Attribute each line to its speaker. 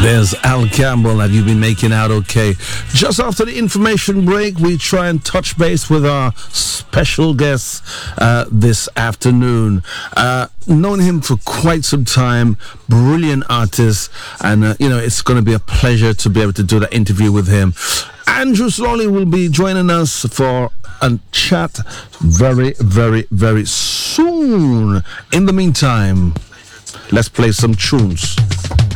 Speaker 1: There's Al Campbell. Have you been making out okay? Just after the information break, we try and touch base with our special guest this afternoon. Known him for quite some time, brilliant artist, and it's going to be a pleasure to be able to do that interview with him. Andrew Slawley will be joining us for a chat very, very, very soon. In the meantime, let's play some tunes.